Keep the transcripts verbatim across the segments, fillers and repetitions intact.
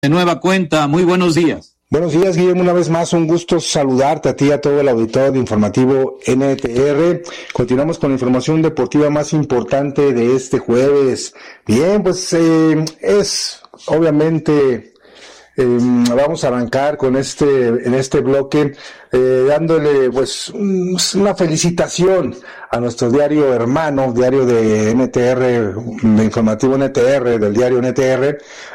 De nueva cuenta, muy buenos días. Buenos días, Guillermo, una vez más un gusto saludarte a ti y a todo el auditorio de Informativo N T R. Continuamos con la información deportiva más importante de este jueves. Bien, pues eh, es obviamente... Eh, vamos a arrancar con este, en este bloque, eh, dándole pues una felicitación a nuestro diario hermano, diario de N T R, de Informativo N T R, del diario N T R,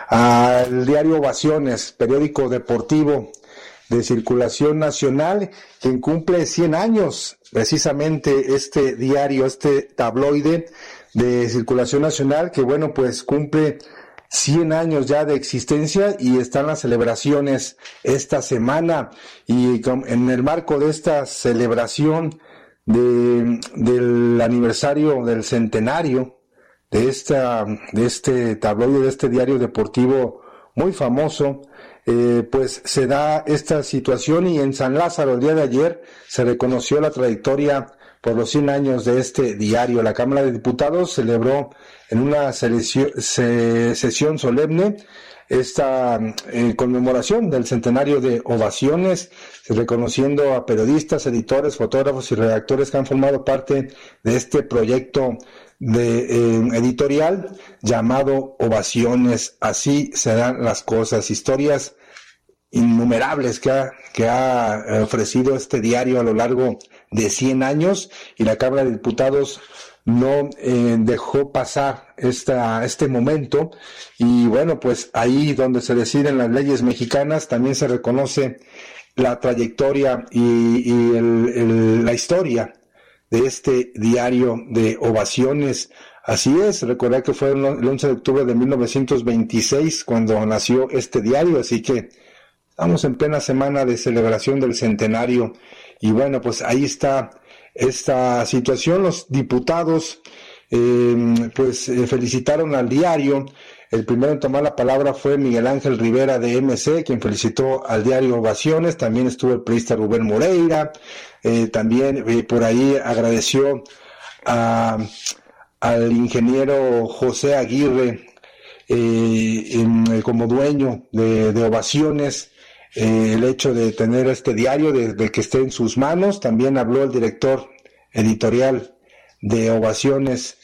al diario Ovaciones, periódico deportivo de circulación nacional, quien cumple cien años, precisamente este diario, este tabloide de circulación nacional, que bueno, pues cumple cien años ya de existencia y están las celebraciones esta semana, y en el marco de esta celebración de, del aniversario del centenario de esta, de este tabloide, de este diario deportivo muy famoso, eh, pues se da esta situación, y en San Lázaro el día de ayer se reconoció la trayectoria por los cien años de este diario. La Cámara de Diputados celebró en una sesión, sesión solemne esta eh, conmemoración del centenario de Ovaciones, reconociendo a periodistas, editores, fotógrafos y redactores que han formado parte de este proyecto de eh, editorial llamado Ovaciones. Así se dan las cosas, historias innumerables que ha, que ha ofrecido este diario a lo largo de cien años, y la Cámara de Diputados no eh, dejó pasar esta, este momento, y bueno, pues ahí donde se deciden las leyes mexicanas también se reconoce la trayectoria y, y el, el, la historia de este diario de Ovaciones. Así es, recordar que fue el once de octubre de mil novecientos veintiséis cuando nació este diario, así que estamos en plena semana de celebración del centenario, y bueno, pues ahí está esta situación. Los diputados eh, pues eh, felicitaron al diario. El primero en tomar la palabra fue Miguel Ángel Rivera de M C, quien felicitó al diario Ovaciones. También estuvo el periodista Rubén Moreira, eh, también eh, por ahí agradeció a, al ingeniero José Aguirre eh, en, como dueño de, de Ovaciones, Eh, el hecho de tener este diario, de, de que esté en sus manos. También habló el director editorial de Ovaciones,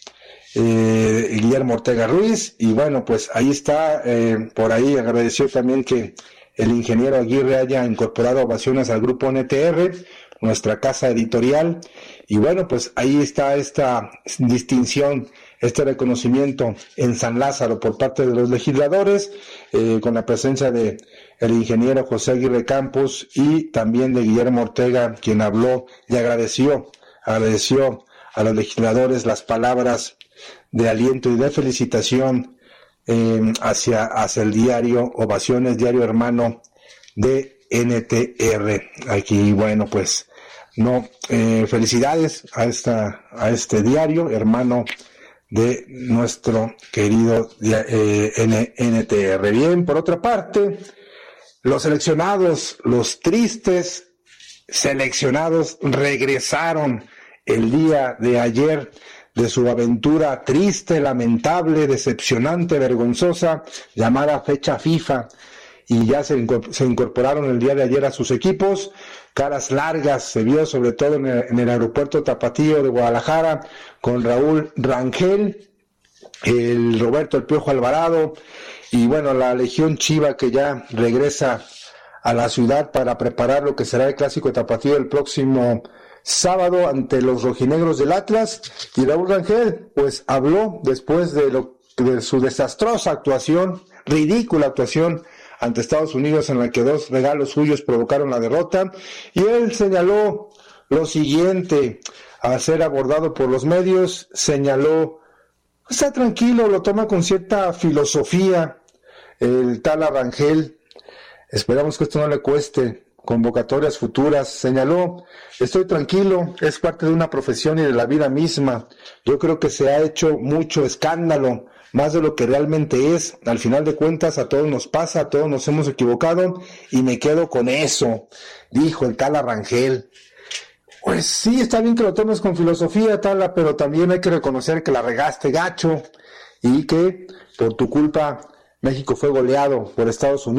eh, Guillermo Ortega Ruiz, y bueno, pues ahí está, eh, por ahí agradeció también que el ingeniero Aguirre haya incorporado Ovaciones al grupo N T R, nuestra casa editorial, y bueno, pues ahí está esta distinción, este reconocimiento en San Lázaro por parte de los legisladores, eh, con la presencia de el ingeniero José Aguirre Campos y también de Guillermo Ortega, quien habló y agradeció, agradeció a los legisladores las palabras de aliento y de felicitación eh, hacia, hacia el diario Ovaciones, diario hermano de N T R. Aquí, bueno, pues, no, eh, felicidades a esta, a este diario hermano de nuestro querido eh, N T R. Bien, por otra parte, los seleccionados, los tristes seleccionados, regresaron el día de ayer de su aventura triste, lamentable, decepcionante, vergonzosa, llamada fecha FIFA, y ya se, se incorporaron el día de ayer a sus equipos. Caras largas se vio sobre todo en el, en el aeropuerto Tapatío de Guadalajara, con Raúl Rangel, el Roberto El Piojo Alvarado, y bueno, la Legión Chiva, que ya regresa a la ciudad para preparar lo que será el clásico tapatío el próximo sábado ante los rojinegros del Atlas. Y Raúl Rangel pues habló después de, lo, de su desastrosa actuación, ridícula actuación ante Estados Unidos, en la que dos regalos suyos provocaron la derrota, y él señaló lo siguiente: a ser abordado por los medios, señaló, está tranquilo, lo toma con cierta filosofía el tal Rangel, esperamos que esto no le cueste convocatorias futuras. Señaló, estoy tranquilo, es parte de una profesión y de la vida misma, yo creo que se ha hecho mucho escándalo, más de lo que realmente es, al final de cuentas a todos nos pasa, a todos nos hemos equivocado, y me quedo con eso, dijo el tal Rangel. Pues sí, está bien que lo tomes con filosofía, Tala, pero también hay que reconocer que la regaste gacho, y que por tu culpa México fue goleado por Estados Unidos.